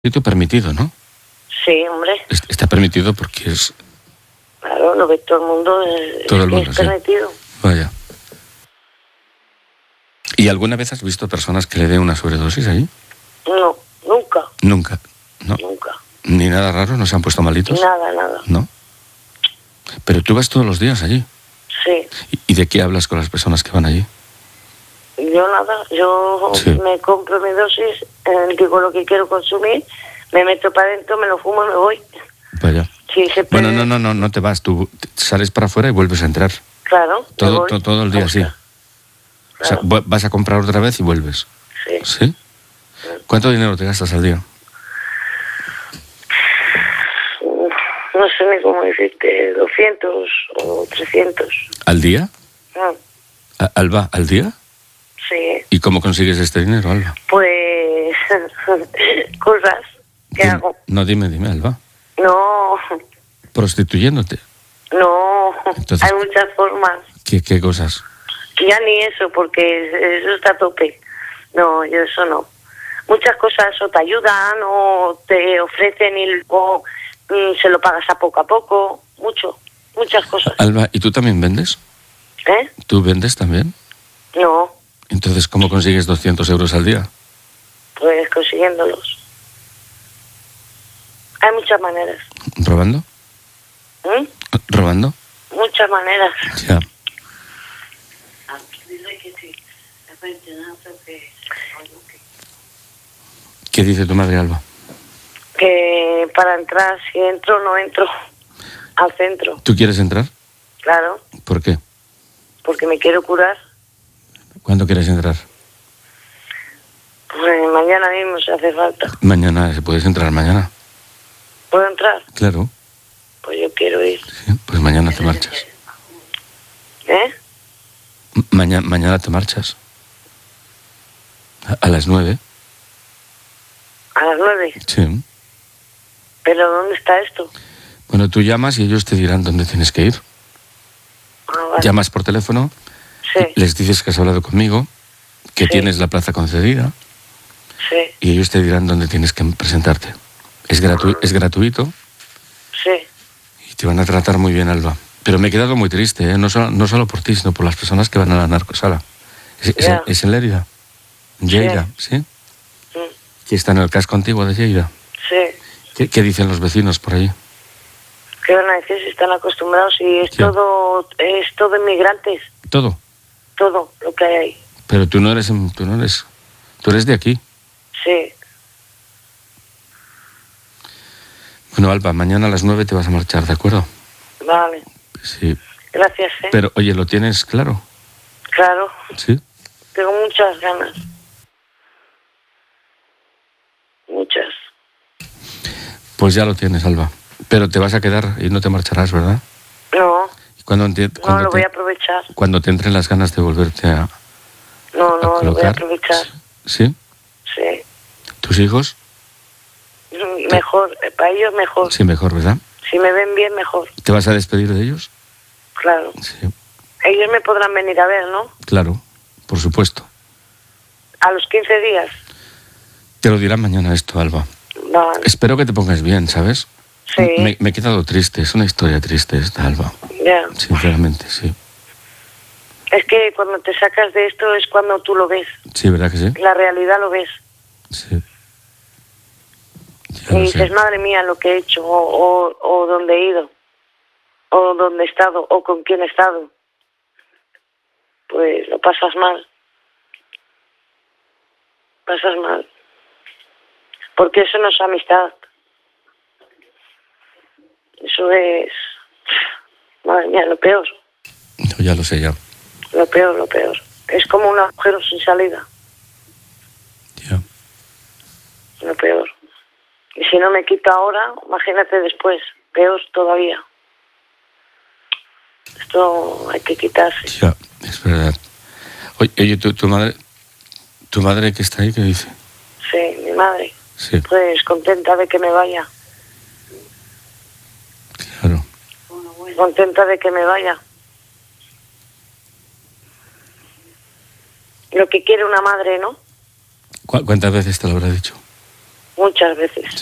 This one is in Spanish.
sitio permitido, ¿no? Sí, hombre. Está permitido porque es... Claro, lo ve todo el mundo, Todo el mundo, es sí. permitido. Vaya. ¿Y alguna vez has visto personas que le den una sobredosis allí? No, nunca. Nunca, ¿no? Nunca. ¿Ni nada raro? ¿No se han puesto malitos? Nada. ¿No? Pero tú vas todos los días allí. Sí. ¿Y de qué hablas con las personas que van allí? Yo nada, yo Sí. me compro mi dosis, digo lo que quiero consumir, me meto para adentro, me lo fumo y me voy. Vaya. Sí, Bueno, no te vas. Tú sales para afuera y vuelves a entrar. Claro. Todo el día, sí. Claro. O sea, vas a comprar otra vez y vuelves. Sí. ¿Sí? ¿Cuánto dinero te gastas al día? No sé ni cómo decirte, 200 o 300. ¿Al día? Ah, ¿Alba, al día? sí. ¿Y cómo consigues este dinero, Alba? Pues cosas que hago. No, dime, Alba. No, ¿Prostituyéndote? no, Entonces, hay muchas formas. ¿Qué cosas? Ya ni eso, porque eso está a tope. No, yo eso no. Muchas cosas o te ayudan o te ofrecen y luego se lo pagas a poco. Muchas cosas. Alba, ¿y tú también vendes? ¿Eh? ¿Tú vendes también? No, Entonces, ¿cómo consigues 200 euros al día? pues consiguiéndolos. Hay muchas maneras. ¿Robando? ¿Mm? ¿Robando? Muchas maneras. Ya. ¿Qué dice tu madre, Alba? Que para entrar, si entro o no entro al centro. ¿Tú quieres entrar? Claro, ¿Por qué? porque me quiero curar. ¿Cuándo quieres entrar? Pues mañana mismo si hace falta. Mañana, ¿puedes entrar mañana? ¿Puedo entrar? Claro. Pues yo quiero ir. Sí, pues mañana te marchas. ¿Eh? Mañana te marchas. A las 9. A las 9. Sí. ¿Pero dónde está esto? Bueno, tú llamas y ellos te dirán dónde tienes que ir. Ah, vale. Llamas por teléfono, Sí, les dices que has hablado conmigo, que Sí. tienes la plaza concedida sí, y ellos te dirán dónde tienes que presentarte. Es gratuito sí. y te van a tratar muy bien, Alba. Pero me he quedado muy triste, ¿eh? No solo por ti, sino por las personas que van a la narcosala. Ya. Es en Lérida. Lleida, ¿sí? Que está en el casco antiguo de Lleida. Sí. ¿Qué dicen los vecinos por allí? ¿Qué van a decir si están acostumbrados? Si es Ya. todo inmigrantes, Todo. todo lo que hay ahí. Pero tú eres de aquí. Sí, Bueno, Alba, mañana a las 9 te vas a marchar, ¿de acuerdo? vale. Sí. Gracias, ¿eh? Pero, oye, ¿lo tienes claro? Claro, Sí. tengo muchas ganas. Muchas. Pues ya lo tienes, Alba. Pero te vas a quedar y no te marcharás, ¿verdad? No, Y cuando no lo voy a aprovechar. cuando te entren las ganas de volverte a No, lo voy a colocar. aprovechar. ¿Sí? Sí. ¿Tus hijos? Mejor, para ellos mejor. Sí, mejor, ¿verdad? Si me ven bien, mejor. ¿Te vas a despedir de ellos? Claro. Sí. Ellos me podrán venir a ver, ¿no? Claro, por supuesto. A los 15 días. Te lo dirán mañana esto, Alba. Vale. Espero que te pongas bien, ¿sabes? Sí. Me he quedado triste, es una historia triste esta, Alba. Ya. Sinceramente, sí. Es que cuando te sacas de esto es cuando tú lo ves. Sí, ¿verdad que sí? La realidad lo ves. Sí. Ya Y lo dices, sé. madre mía, lo que he hecho, o dónde he ido, o dónde he estado, o con quién he estado. Pues lo pasas mal. Pasas mal. Porque eso no es amistad. Eso es... Madre mía, lo peor. No, ya lo sé, ya. Lo peor. Es como un agujero sin salida. Ya. Lo peor. Y si no me quito ahora, imagínate después. Peor todavía. Esto hay que quitarse. Ya, es verdad. Oye, tu madre que está ahí, ¿qué dice? Sí, mi madre. Sí, Pues contenta de que me vaya. claro. Contenta de que me vaya. Lo que quiere una madre, ¿no? ¿Cuántas veces te lo habrá dicho? muchas veces.